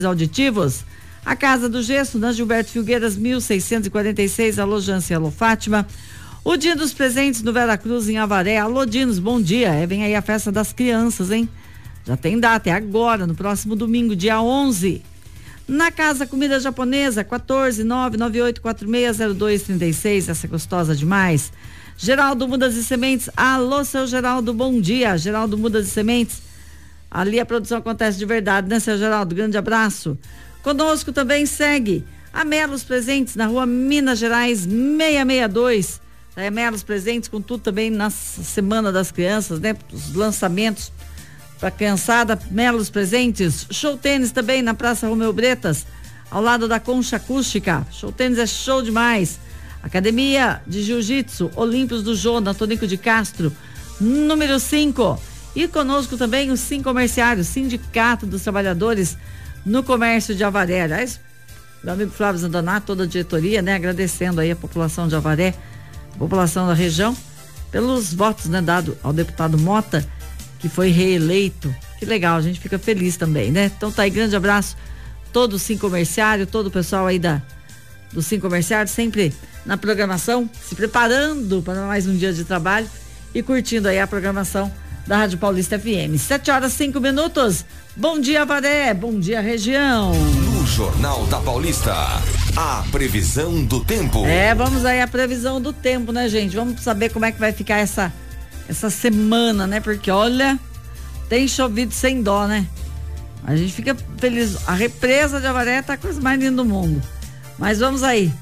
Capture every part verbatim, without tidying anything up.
auditivos. A Casa do Gesso, na Gilberto Filgueiras, mil seiscentos e quarenta e seis, alô Jância, alô Fátima. O Dia dos Presentes no Vera Cruz, em Avaré. Alô Dinos, bom dia. É, vem aí a festa das crianças, hein? Já tem data, é agora, no próximo domingo, dia onze. Na Casa Comida Japonesa, quatorze nove nove oito quatro seis zero dois três seis, essa é gostosa demais. Geraldo Mudas e Sementes, alô seu Geraldo, bom dia. Geraldo Mudas e Sementes, ali a produção acontece de verdade, né, seu Geraldo? Grande abraço. Conosco também segue a Melos Presentes, na rua Minas Gerais, seiscentos e sessenta e dois. É, Melos Presentes com tudo também na Semana das Crianças, né? Os lançamentos para criançada, Melos Presentes. Show Tênis também na Praça Romeu Bretas, ao lado da Concha Acústica. Show Tênis é show demais. Academia de Jiu-Jitsu, Olímpios do Jô, na Tonico de Castro, número cinco. E conosco também o Sim Comerciário, Sindicato dos Trabalhadores no Comércio de Avaré. Aliás, meu amigo Flávio Zandonato, toda a diretoria, né? Agradecendo aí a população de Avaré, a população da região, pelos votos, né? Dado ao deputado Mota, que foi reeleito. Que legal, a gente fica feliz também, né? Então tá aí, grande abraço, todo o Sim Comerciário, todo o pessoal aí da, do Sim Comerciário, sempre na programação, se preparando para mais um dia de trabalho e curtindo aí a programação da Rádio Paulista F M. Sete horas, cinco minutos. Bom dia, Avaré. Bom dia, região. No Jornal da Paulista, a previsão do tempo. É, vamos aí a previsão do tempo, né, gente? Vamos saber como é que vai ficar essa, essa semana, né? Porque, olha, tem chovido sem dó, né? A gente fica feliz. A represa de Avaré tá a coisa mais linda do mundo. Mas vamos aí.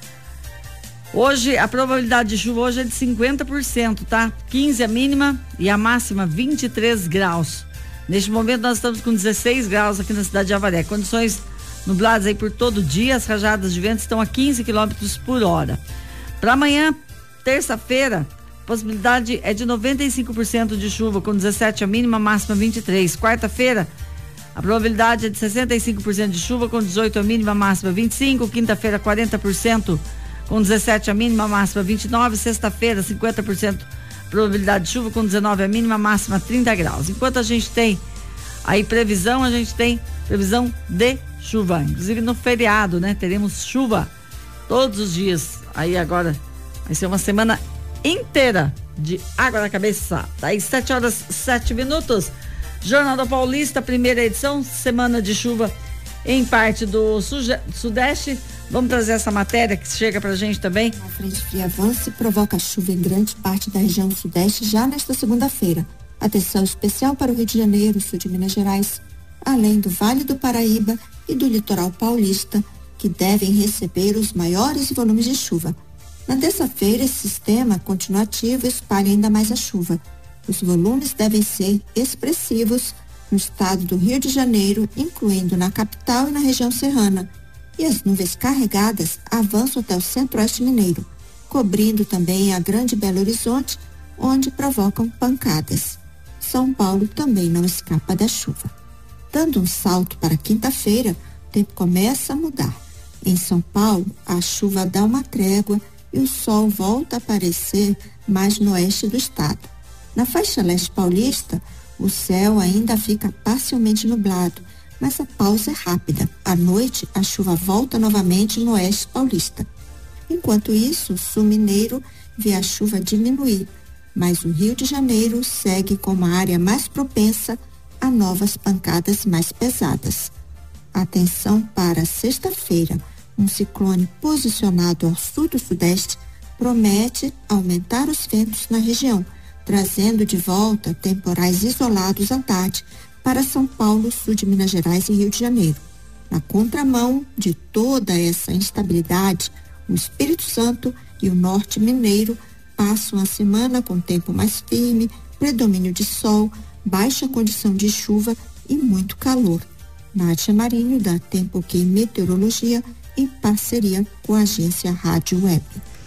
Hoje, a probabilidade de chuva hoje é de cinquenta por cento, tá? quinze a mínima e a máxima vinte e três graus. Neste momento nós estamos com dezesseis graus aqui na cidade de Avaré. Condições nubladas aí por todo o dia, as rajadas de vento estão a quinze quilômetros por hora. Para amanhã, terça-feira, a possibilidade é de noventa e cinco por cento de chuva, com dezessete a mínima, máxima vinte e três. Quarta-feira, a probabilidade é de sessenta e cinco por cento de chuva, com dezoito a mínima, máxima vinte e cinco. Quinta-feira, quarenta por cento. Com dezessete a mínima, máxima vinte e nove. Sexta-feira, cinquenta por cento probabilidade de chuva, com dezenove a mínima, máxima trinta graus. Enquanto a gente tem aí previsão, a gente tem previsão de chuva. Inclusive no feriado, né? Teremos chuva todos os dias. Aí agora vai ser uma semana inteira de água na cabeça. Daí sete horas, sete minutos. Jornal da Paulista, primeira edição, semana de chuva em parte do suje- sudeste. Vamos trazer essa matéria que chega pra gente também. A frente fria avança e provoca chuva em grande parte da região sudeste já nesta segunda-feira. Atenção especial para o Rio de Janeiro, sul de Minas Gerais, além do Vale do Paraíba e do litoral paulista, que devem receber os maiores volumes de chuva. Na terça-feira, esse sistema continua ativo e espalha ainda mais a chuva. Os volumes devem ser expressivos no estado do Rio de Janeiro, incluindo na capital e na região serrana. E as nuvens carregadas avançam até o centro-oeste mineiro, cobrindo também a Grande Belo Horizonte, onde provocam pancadas. São Paulo também não escapa da chuva. Dando um salto para quinta-feira, o tempo começa a mudar. Em São Paulo, a chuva dá uma trégua e o sol volta a aparecer mais no oeste do estado. Na faixa leste paulista, o céu ainda fica parcialmente nublado, mas a pausa é rápida. À noite, a chuva volta novamente no oeste paulista. Enquanto isso, o sul mineiro vê a chuva diminuir, mas o Rio de Janeiro segue como a área mais propensa a novas pancadas mais pesadas. Atenção para sexta-feira, um ciclone posicionado ao sul do sudeste promete aumentar os ventos na região, trazendo de volta temporais isolados à tarde para São Paulo, sul de Minas Gerais e Rio de Janeiro. Na contramão de toda essa instabilidade, o Espírito Santo e o norte mineiro passam a semana com tempo mais firme, predomínio de sol, baixa condição de chuva e muito calor. Nádia Marinho, da Tempo Que Meteorologia, em parceria com a agência Rádio Web.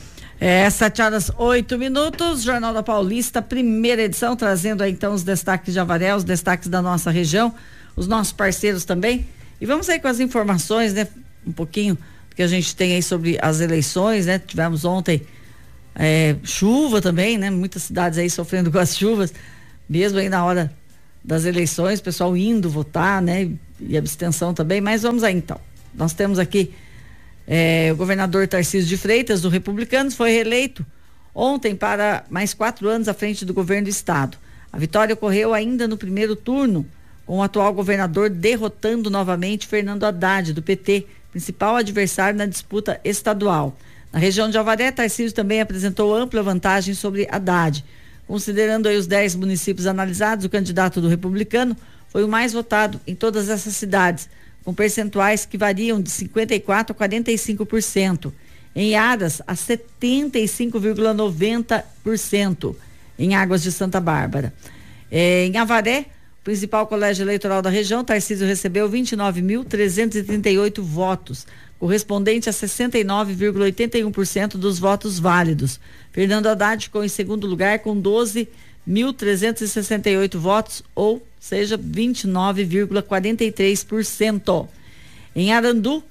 É, sete horas, oito minutos, Jornal da Paulista, primeira edição, trazendo aí então os destaques de Avaré, os destaques da nossa região, os nossos parceiros também. E vamos aí com as informações, né? Um pouquinho que a gente tem aí sobre as eleições, né? Tivemos ontem é, chuva também, né? Muitas cidades aí sofrendo com as chuvas, mesmo aí na hora das eleições, pessoal indo votar, né? e abstenção também, mas vamos aí então. Nós temos aqui é, o governador Tarcísio de Freitas, do Republicanos, foi reeleito ontem para mais quatro anos à frente do governo do estado. A vitória ocorreu ainda no primeiro turno, com o atual governador derrotando novamente Fernando Haddad, do P T, principal adversário na disputa estadual. Na região de Avaré, Tarcísio também apresentou ampla vantagem sobre Haddad. Considerando aí os dez municípios analisados, o candidato do Republicano foi o mais votado em todas essas cidades, com percentuais que variam de cinquenta e quatro por cento a quarenta e cinco por cento. Em Aras, a setenta e cinco vírgula noventa por cento. Em Águas de Santa Bárbara. É, em Avaré, o principal colégio eleitoral da região, Tarcísio recebeu vinte e nove mil trezentos e trinta e oito votos, correspondente a sessenta e nove vírgula oitenta e um por cento dos votos válidos. Fernando Haddad ficou em segundo lugar com doze mil trezentos e sessenta e oito votos, ou seja, vinte e nove vírgula quarenta e três por cento. Em Arandu,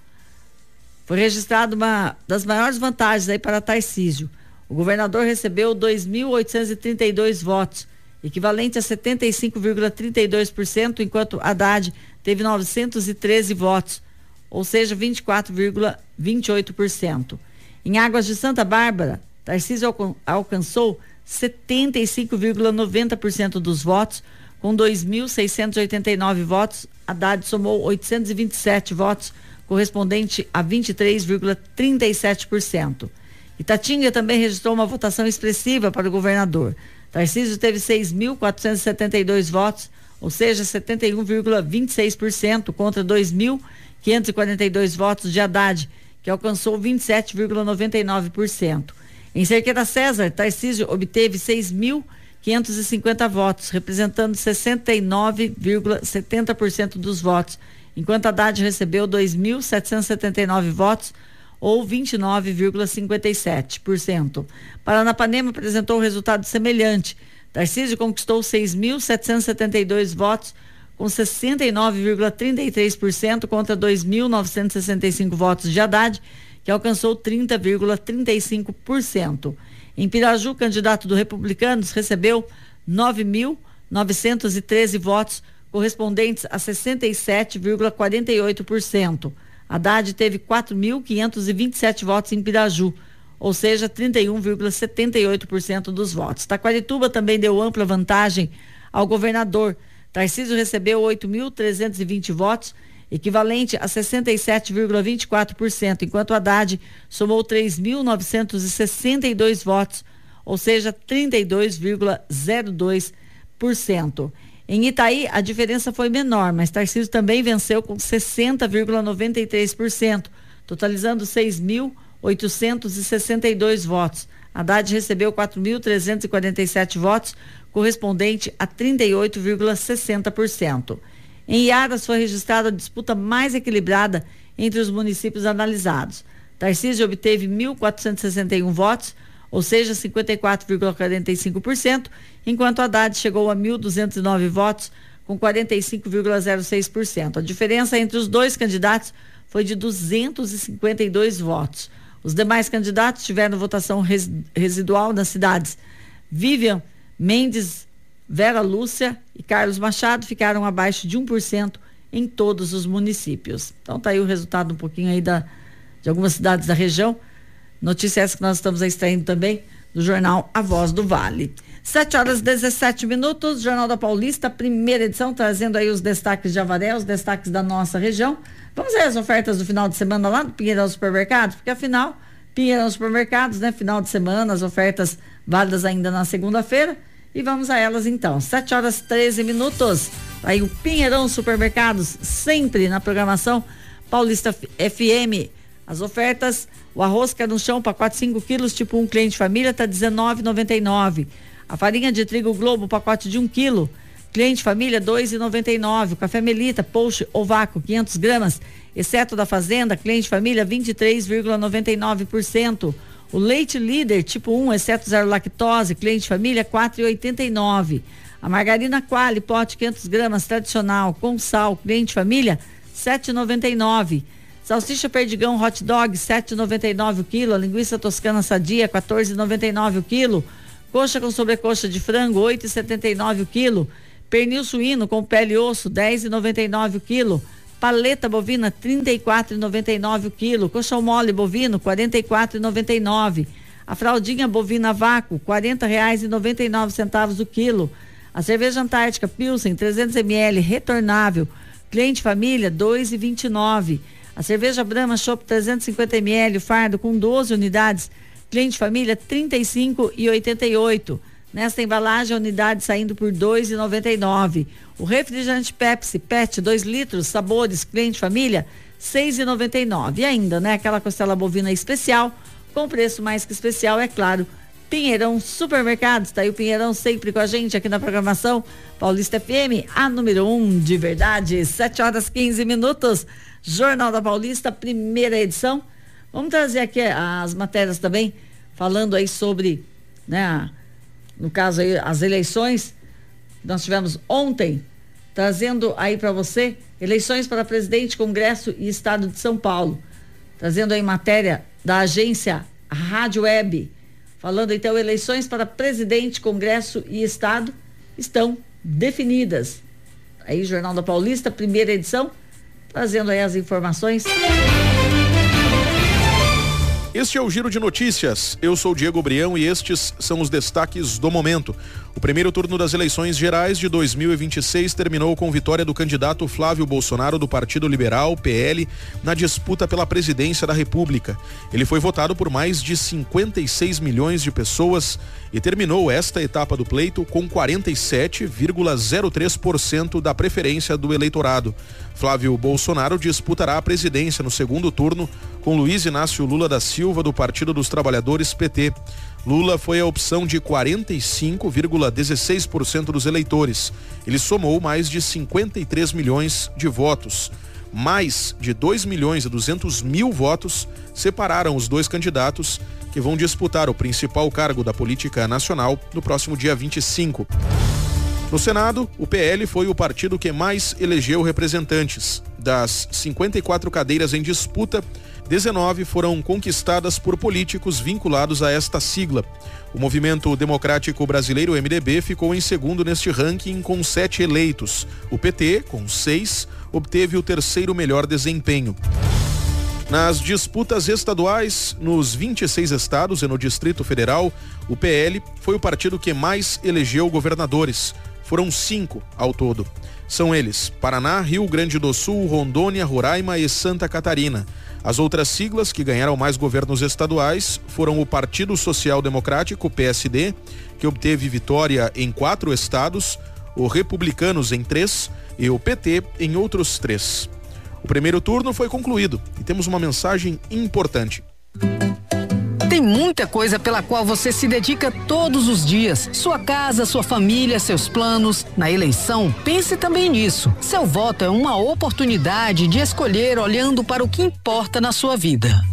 foi registrada uma das maiores vantagens aí para Tarcísio. O governador recebeu dois mil oitocentos e trinta e dois votos, equivalente a setenta e cinco vírgula trinta e dois por cento, enquanto Haddad teve novecentos e treze votos, ou seja, vinte e quatro vírgula vinte e oito por cento. Em Águas de Santa Bárbara, Tarcísio alcan- alcançou setenta e cinco vírgula noventa por cento dos votos, com dois mil seiscentos e oitenta e nove votos. Haddad somou oitocentos e vinte e sete votos, correspondente a vinte e três vírgula trinta e sete por cento. Itatinga também registrou uma votação expressiva para o governador. Tarcísio teve seis mil quatrocentos e setenta e dois votos, ou seja, setenta e um vírgula vinte e seis por cento, contra dois mil quinhentos e quarenta e dois votos de Haddad, que alcançou vinte e sete vírgula noventa e nove por cento. Em Cerqueira César, Tarcísio obteve seis mil quinhentos e cinquenta votos, representando sessenta e nove vírgula setenta por cento dos votos, enquanto Haddad recebeu dois mil setecentos e setenta e nove votos, ou vinte e nove vírgula cinquenta e sete por cento. Paranapanema apresentou um resultado semelhante. Tarcísio conquistou seis mil setecentos e setenta e dois votos, com sessenta e nove vírgula trinta e três por cento, contra dois mil novecentos e sessenta e cinco votos de Haddad, que alcançou trinta vírgula trinta e cinco por cento. Em Piraju, o candidato do Republicanos recebeu nove mil novecentos e treze votos, correspondentes a sessenta e sete vírgula quarenta e oito por cento. Haddad teve quatro mil quinhentos e vinte e sete votos em Piraju, ou seja, trinta e um vírgula setenta e oito por cento dos votos. Taquarituba também deu ampla vantagem ao governador. Tarcísio recebeu oito mil trezentos e vinte votos, equivalente a sessenta e sete vírgula vinte e quatro por cento, enquanto Haddad somou três mil novecentos e sessenta e dois votos, ou seja, trinta e dois vírgula zero dois por cento. Em Itaí, a diferença foi menor, mas Tarcísio também venceu com sessenta vírgula noventa e três por cento, totalizando seis mil oitocentos e sessenta e dois votos. Haddad recebeu quatro mil trezentos e quarenta e sete votos, correspondente a trinta e oito vírgula sessenta por cento. Em Iaras foi registrada a disputa mais equilibrada entre os municípios analisados. Tarcísio obteve mil quatrocentos e sessenta e um votos, ou seja, cinquenta e quatro vírgula quarenta e cinco por cento, enquanto Haddad chegou a mil duzentos e nove votos, com quarenta e cinco vírgula zero seis por cento. A diferença entre os dois candidatos foi de duzentos e cinquenta e dois votos. Os demais candidatos tiveram votação res, residual nas cidades. Vivian Mendes, Vera Lúcia e Carlos Machado ficaram abaixo de um por cento em todos os municípios. Então tá aí o resultado um pouquinho aí da, de algumas cidades da região. Notícia essa que nós estamos extraindo também do jornal A Voz do Vale. sete horas e dezessete minutos, Jornal da Paulista, primeira edição, trazendo aí os destaques de Avaré, os destaques da nossa região. Vamos ver as ofertas do final de semana lá do Pinheirão Supermercados, porque afinal, Pinheirão Supermercados, né? Final de semana, as ofertas válidas ainda na segunda-feira. E vamos a elas então. sete horas e treze minutos. Aí o Pinheirão Supermercados, sempre na programação Paulista F M. As ofertas, o arroz que é no chão, pacote cinco quilos, tipo um cliente família, tá dezenove reais e noventa e nove centavos. A farinha de trigo Globo, pacote de um quilo, cliente família, dois reais e noventa e nove centavos. O café Melita, Post ou Vácuo, quinhentas gramas, exceto da Fazenda, cliente família, vinte e três vírgula noventa e nove por cento. O leite líder, tipo um, exceto zero lactose, cliente família, quatro reais e oitenta e nove centavos. A margarina Quali, pote quinhentas gramas, tradicional, com sal, cliente família, sete reais e noventa e nove centavos. Salsicha Perdigão Hot Dog, sete reais e noventa e nove centavos o quilo. A linguiça toscana sadia, quatorze reais e noventa e nove centavos o quilo. Coxa com sobrecoxa de frango, oito reais e setenta e nove centavos o quilo. Pernil suíno com pele e osso, dez reais e noventa e nove centavos o quilo. Paleta bovina trinta e quatro reais e noventa e nove o quilo. Colchão mole bovino quarenta e quatro reais e noventa e nove. A fraldinha bovina vácuo quarenta reais e noventa e nove centavos o quilo. A cerveja Antártica Pilsen trezentos mililitros retornável, cliente família dois reais e vinte e nove. A cerveja Brahma Chopp trezentos e cinquenta mililitros fardo com doze unidades, cliente família trinta e cinco reais e oitenta e oito. Nesta embalagem, a unidade saindo por dois reais e noventa e nove. O refrigerante Pepsi Pet dois litros, sabores, cliente família, seis reais e noventa e nove. E ainda, né, aquela costela bovina especial, com preço mais que especial, é claro. Pinheirão Supermercados, tá aí o Pinheirão sempre com a gente aqui na programação Paulista F M, a número um de verdade. Sete horas e quinze minutos, Jornal da Paulista, primeira edição. Vamos trazer aqui as matérias também, falando aí sobre, né, no caso aí, as eleições. Nós tivemos ontem, trazendo aí para você, eleições para presidente, Congresso e Estado de São Paulo. Trazendo aí matéria da agência Rádio Web, falando então, eleições para presidente, Congresso e Estado estão definidas. Aí, Jornal da Paulista, primeira edição, trazendo aí as informações. Este é o Giro de Notícias. Eu sou Diego Brião e estes são os destaques do momento. O primeiro turno das eleições gerais de dois mil e vinte e seis terminou com vitória do candidato Flávio Bolsonaro do Partido Liberal, P L, na disputa pela presidência da República. Ele foi votado por mais de cinquenta e seis milhões de pessoas e terminou esta etapa do pleito com quarenta e sete vírgula zero três por cento da preferência do eleitorado. Flávio Bolsonaro disputará a presidência no segundo turno com Luiz Inácio Lula da Silva do Partido dos Trabalhadores, P T. Lula foi a opção de quarenta e cinco vírgula dezesseis por cento dos eleitores. Ele somou mais de cinquenta e três milhões de votos. Mais de dois milhões e duzentos mil votos separaram os dois candidatos que vão disputar o principal cargo da política nacional no próximo dia vinte e cinco. No Senado, o P L foi o partido que mais elegeu representantes. Das cinquenta e quatro cadeiras em disputa, dezenove foram conquistadas por políticos vinculados a esta sigla. O Movimento Democrático Brasileiro, M D B, ficou em segundo neste ranking com sete eleitos. O P T, com seis, obteve o terceiro melhor desempenho. Nas disputas estaduais, nos vinte e seis estados e no Distrito Federal, o P L foi o partido que mais elegeu governadores. Foram cinco ao todo. São eles: Paraná, Rio Grande do Sul, Rondônia, Roraima e Santa Catarina. As outras siglas que ganharam mais governos estaduais foram o Partido Social Democrático, P S D, que obteve vitória em quatro estados, o Republicanos em três e o P T em outros três. O primeiro turno foi concluído e temos uma mensagem importante. Tem muita coisa pela qual você se dedica todos os dias. Sua casa, sua família, seus planos. Na eleição, pense também nisso. Seu voto é uma oportunidade de escolher olhando para o que importa na sua vida.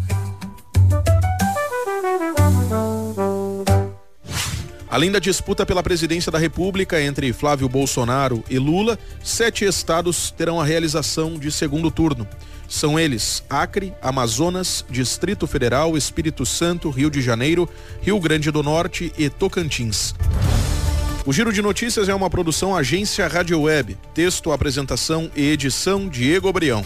Além da disputa pela presidência da República entre Flávio Bolsonaro e Lula, sete estados terão a realização de segundo turno. São eles: Acre, Amazonas, Distrito Federal, Espírito Santo, Rio de Janeiro, Rio Grande do Norte e Tocantins. O Giro de Notícias é uma produção Agência Rádio Web. Texto, apresentação e edição Diego Brião.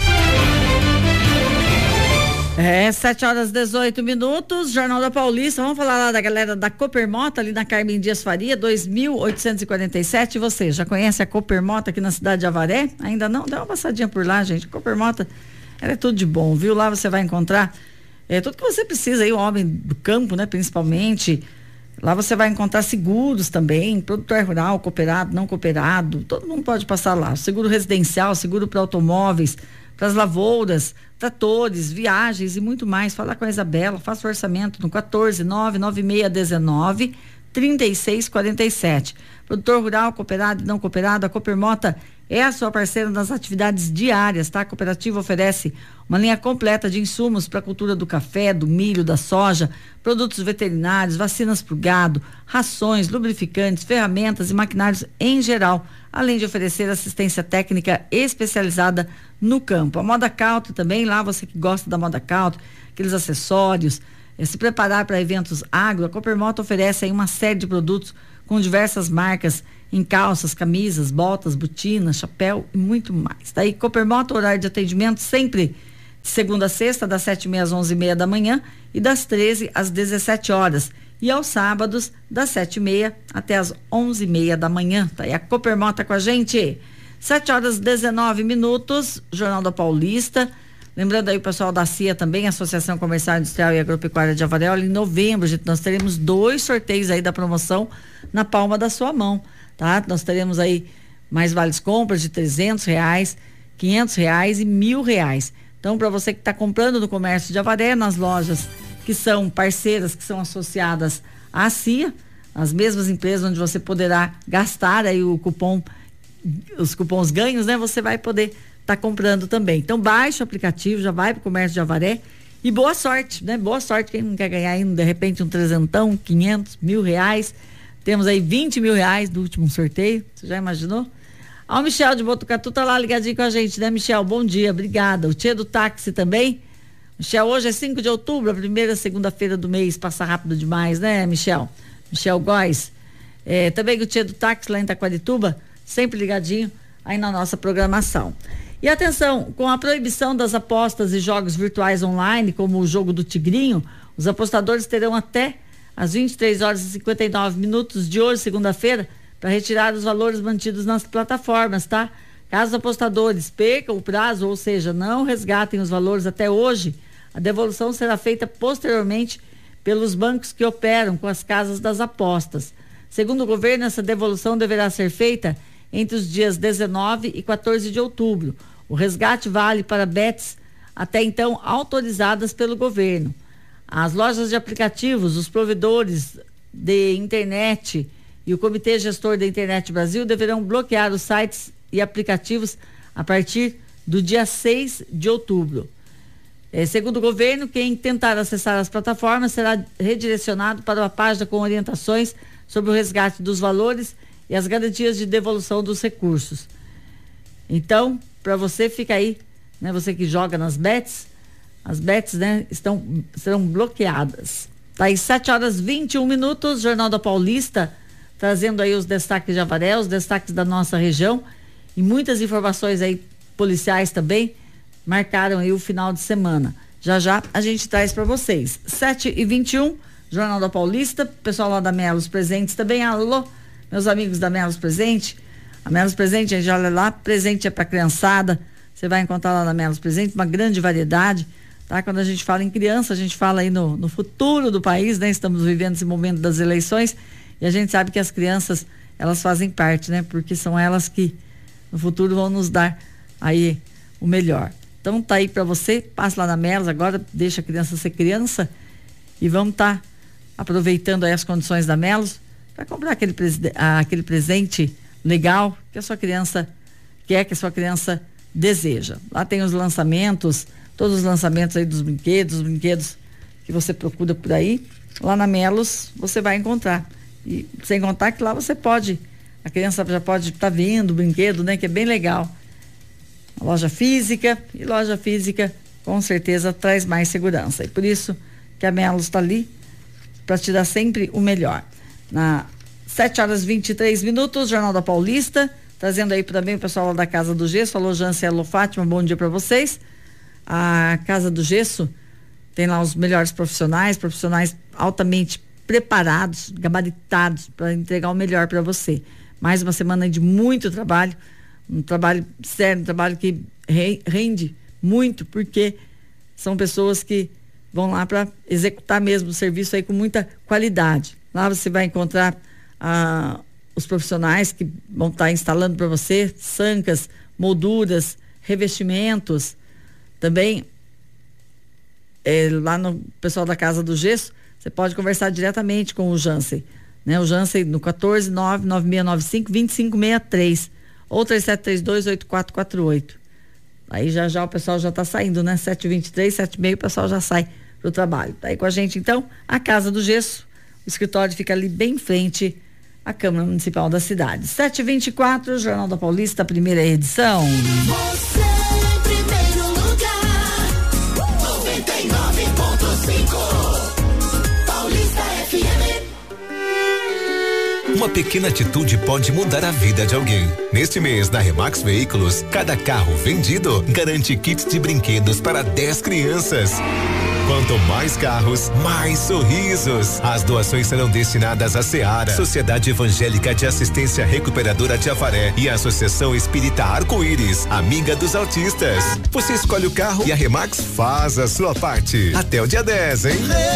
É, sete horas e dezoito minutos, Jornal da Paulista. Vamos falar lá da galera da Coopermota, ali na Carmen Dias Faria, dois mil oitocentos e quarenta e sete. Você já conhece a Coopermota aqui na cidade de Avaré? Ainda não? Dá uma passadinha por lá, gente. Coopermota, ela é tudo de bom, viu? Lá você vai encontrar é, tudo que você precisa aí, o homem do campo, né? Principalmente. Lá você vai encontrar seguros também, produtor rural, cooperado, não cooperado, todo mundo pode passar lá. Seguro residencial, seguro para automóveis, para as lavouras, tratores, viagens e muito mais. Fala com a Isabela, faça o orçamento no quatorze, nove nove seis dezenove, trinta e seis quarenta e sete. Produtor rural, cooperado e não cooperado, a Coopermota é a sua parceira nas atividades diárias, tá? A cooperativa oferece uma linha completa de insumos para a cultura do café, do milho, da soja, produtos veterinários, vacinas para o gado, rações, lubrificantes, ferramentas e maquinários em geral, além de oferecer assistência técnica especializada no campo. A Moda Country também, lá você que gosta da Moda Country, aqueles acessórios, é, se preparar para eventos agro, a Coopermota oferece aí uma série de produtos com diversas marcas em calças, camisas, botas, botinas, chapéu e muito mais. Daí Coopermoto, horário de atendimento sempre de segunda a sexta, das sete e meia às onze e meia da manhã e das treze às dezessete horas. E aos sábados, das sete e meia até as onze e meia da manhã. Tá aí a Coopermoto tá com a gente. sete horas e dezenove minutos, Jornal da Paulista. Lembrando aí o pessoal da C I A também, Associação Comercial, Industrial e Agropecuária de Avaré. Olha, em novembro, gente, nós teremos dois sorteios aí da promoção na palma da sua mão, tá? Nós teremos aí mais vales compras de trezentos reais, quinhentos reais e mil reais. Então, para você que está comprando no comércio de Avaré, nas lojas que são parceiras, que são associadas à C I A, as mesmas empresas onde você poderá gastar aí o cupom, os cupons ganhos, né? Você vai poder tá comprando também. Então baixa o aplicativo, já vai pro comércio de Avaré e boa sorte, né? Boa sorte quem não quer ganhar ainda, de repente um trezentão, quinhentos, mil reais. Temos aí vinte mil reais do último sorteio, você já imaginou? Ah, o Michel de Botucatu tá lá ligadinho com a gente, né, Michel? Bom dia, obrigada. O Tchê do táxi também. Michel, hoje é cinco de outubro, a primeira segunda-feira do mês, passa rápido demais, né, Michel? Michel Góes. É, também o Tchê do táxi lá em Taquarituba, sempre ligadinho aí na nossa programação. E atenção, com a proibição das apostas e jogos virtuais online, como o jogo do Tigrinho, os apostadores terão até às vinte e três horas e cinquenta e nove minutos de hoje, segunda-feira, para retirar os valores mantidos nas plataformas, tá? Caso os apostadores percam o prazo, ou seja, não resgatem os valores até hoje, a devolução será feita posteriormente pelos bancos que operam com as casas das apostas. Segundo o governo, essa devolução deverá ser feita entre os dias dezenove e quatorze de outubro. O resgate vale para bets até então autorizadas pelo governo. As lojas de aplicativos, os provedores de internet e o Comitê Gestor da Internet Brasil deverão bloquear os sites e aplicativos a partir do dia seis de outubro. É, segundo o governo, quem tentar acessar as plataformas será redirecionado para uma página com orientações sobre o resgate dos valores e as garantias de devolução dos recursos. Então, para você fica aí, né? Você que joga nas bets, as bets, né, estão, serão bloqueadas. Tá aí sete horas e vinte e um minutos, Jornal da Paulista, trazendo aí os destaques de Avaré, os destaques da nossa região e muitas informações aí policiais também marcaram aí o final de semana. Já já a gente traz para vocês. sete e vinte e um, Jornal da Paulista, pessoal lá da Melos Presentes também. Alô, meus amigos da Melos Presente. A Melos Presente, a gente olha lá, presente é para criançada. Você vai encontrar lá na Melos Presente uma grande variedade, tá? Quando a gente fala em criança, a gente fala aí no, no futuro do país, né? Estamos vivendo esse momento das eleições e a gente sabe que as crianças, elas fazem parte, né? Porque são elas que no futuro vão nos dar aí o melhor. Então tá aí para você, passa lá na Melos agora, deixa a criança ser criança e vamos estar tá aproveitando aí as condições da Melos para comprar aquele, aquele presente legal que a sua criança quer, que a sua criança deseja. Lá tem os lançamentos, todos os lançamentos aí dos brinquedos, os brinquedos que você procura por aí, lá na Melos você vai encontrar. E sem contar que lá você pode, a criança já pode estar tá vendo o brinquedo, né? Que é bem legal. A loja física, e loja física com certeza traz mais segurança. E por isso que a Melos está ali para te dar sempre o melhor. Na sete horas e vinte e três minutos, Jornal da Paulista, trazendo aí também o pessoal lá da Casa do Gesso, alô Jância, alô Fátima, bom dia para vocês. A Casa do Gesso tem lá os melhores profissionais, profissionais altamente preparados, gabaritados para entregar o melhor para você. Mais uma semana de muito trabalho, um trabalho sério, um trabalho que rende muito, porque são pessoas que vão lá para executar mesmo o serviço aí com muita qualidade. Lá você vai encontrar ah, os profissionais que vão estar tá instalando para você sancas, molduras, revestimentos. Também é, lá no pessoal da Casa do Gesso, você pode conversar diretamente com o Jansen, né? O Jansen no quatorze nove nove seis nove cinco dois cinco seis três ou três sete três dois oito quatro quatro oito. Aí já já o pessoal já está saindo, né? sete e vinte e três, sete e meia o pessoal já sai pro trabalho. Tá aí com a gente então a Casa do Gesso. O escritório fica ali bem em frente à Câmara Municipal da cidade. sete e vinte e quatro, Jornal da Paulista, primeira edição. Você em primeiro lugar, noventa e nove ponto cinco, Paulista F M. Uma pequena atitude pode mudar a vida de alguém. Neste mês, na Remax Veículos, cada carro vendido garante kits de brinquedos para dez crianças. Quanto mais carros, mais sorrisos. As doações serão destinadas à Seara, Sociedade Evangélica de Assistência Recuperadora de Avaré e a Associação Espírita Arco-Íris, amiga dos autistas. Você escolhe o carro e a Remax faz a sua parte. Até o dia dez, hein?